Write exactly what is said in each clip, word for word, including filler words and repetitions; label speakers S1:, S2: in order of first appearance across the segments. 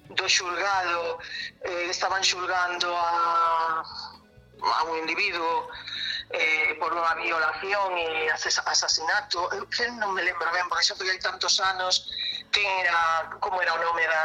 S1: do xulgado, eh, estaban xulgando a, a un individuo eh, por unha violación e asasinato. Eu que non me lembro ben, porque xa foi hai tantos anos, quen era, como era o nome da...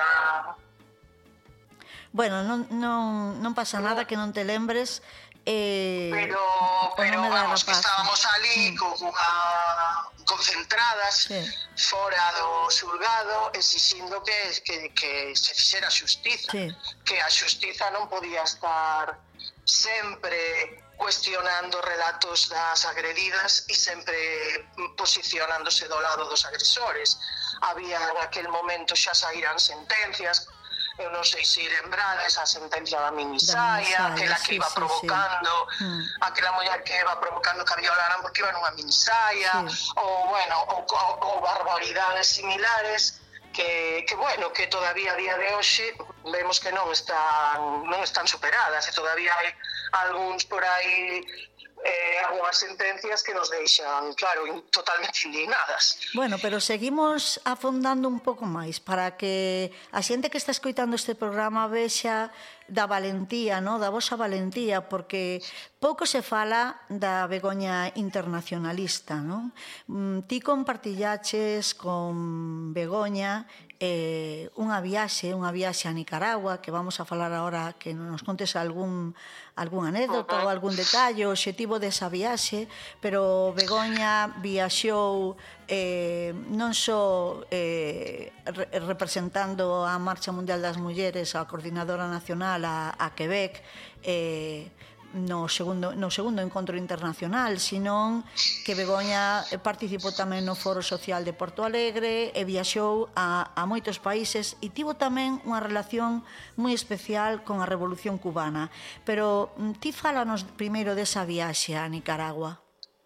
S2: Bueno, non, non, non pasa nada que non te lembres. Eh,
S1: pero, pero vamos, que estábamos ali mm. con unha concentradas sí. fora do xulgado exixindo que, que, que se fixera xustiza, sí. que a xustiza non podía estar sempre cuestionando relatos das agredidas e sempre posicionándose do lado dos agresores. Había naquel momento xa saíran sentencias, eu non sei se lembrada esa sentencia da minisaia, aquela que sí, iba provocando, sí, sí. aquela muller que iba provocando que a violaran porque iba nunha minisaia, sí. ou, bueno, ou, ou, ou barbaridades similares que, que, bueno, que todavía a día de hoxe vemos que non están, non están superadas, e todavía hai algúns por aí eh, algunhas sentencias que nos deixan, claro, totalmente indignadas.
S2: Bueno, pero seguimos afondando un pouco máis para que a xente que está escoitando este programa vexa da valentía, no? Da vosa valentía, porque pouco se fala da Begoña internacionalista, non? Ti compartillaches con Begoña eh, unha viaxe, unha viaxe a Nicaragua, que vamos a falar agora, que nos contes algún algún anécdota ou algún detalle, o obxectivo desa viaxe, pero Begoña viaxou eh, non só eh, re representando a Marcha Mundial das Mulleres, a Coordinadora Nacional a, a Quebec, eh, no segundo, no segundo encontro internacional, senón que Begoña participou tamén no Foro Social de Porto Alegre e viaxou a, a moitos países e tivo tamén unha relación moi especial con a Revolución Cubana. Pero ti fálanos primeiro desa viaxe a Nicaragua.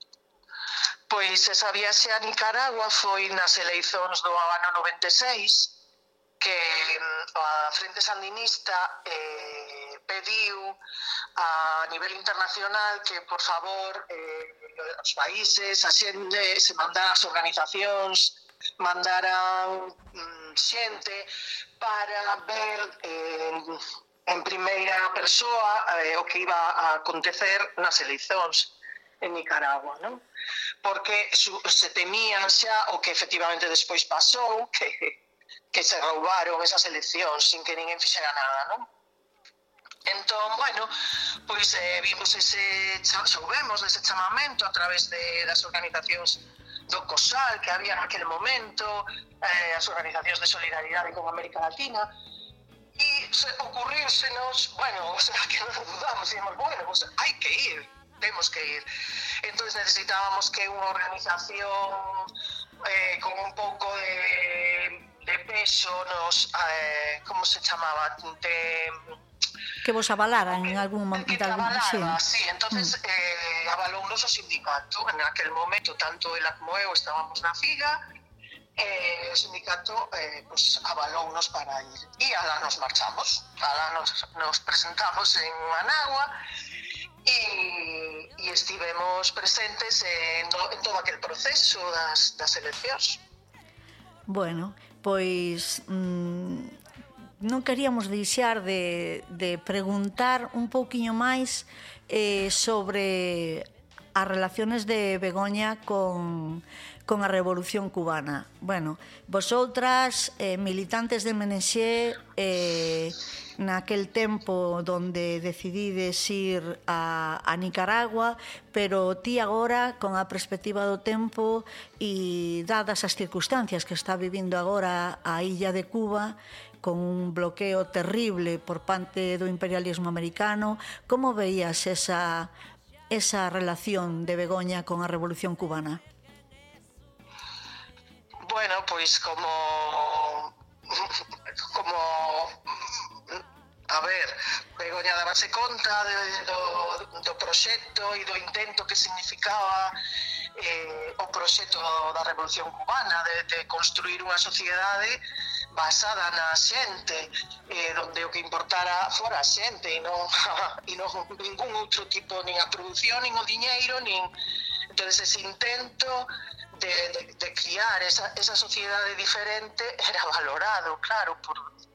S1: Pois esa viaxe a Nicaragua foi nas eleicións do ano noventa e seis, que a Frente Sandinista eh, pediu a nivel internacional que, por favor, eh, os países, a xente, se mandaran as organizacións, mandaran mm, xente para ver eh, en primeira persoa eh, o que iba a acontecer nas eleicións en Nicaragua, non? Porque se temían xa o que efectivamente despois pasou, que que se roubaron esas eleccións sin que ninguén fixera nada, non? Entón, bueno, pois eh, vimos ese, soubemos dese chamamento a través de, das organizacións do COSAL que había naquele momento, eh, as organizacións de solidaridade con América Latina, e se ocurrírsenos, bueno, o sea, que non dudamos, e dicimos, bueno, pues hai que ir, temos que ir. Entón necesitábamos que unha organización eh, con un pouco de... de peso nos, eh, como se chamaba, de...
S2: que vos avalaran en algún momento.
S1: Que te avalara, sí, sí. Entonces mm. eh, avalounos o sindicato, en aquel momento, tanto ela como eu estábamos na figa, eh, o sindicato eh, pues, avalounos para ir. E alá nos marchamos, alá nos, nos presentamos en Managua, e, e estivemos presentes en, en todo aquel proceso das, das eleccións.
S2: Bueno, pois mmm, non queríamos deixar de, de preguntar un pouquiño máis eh, sobre as relaciones de Begoña con, con a Revolución Cubana. Bueno, vosotras, eh, militantes de M N X, eh, naquel tempo donde decidides ir a, a Nicaragua, pero ti agora, con a perspectiva do tempo e dadas as circunstancias que está vivindo agora a illa de Cuba, con un bloqueo terrible por parte do imperialismo americano, como veías esa, esa relación de Begoña con a Revolución Cubana?
S1: Bueno, pois como... como... A ver, Begoña dábase conta de, do, do proxecto e do intento que significaba eh, o proxecto da Revolución Cubana, de, de construir unha sociedade basada na xente, eh, donde o que importara fora a xente e non, e non ningún outro tipo, nin a produción, nin o diñeiro, nin... Entón, ese intento de, de, de criar esa, esa sociedade diferente era valorado, claro, por...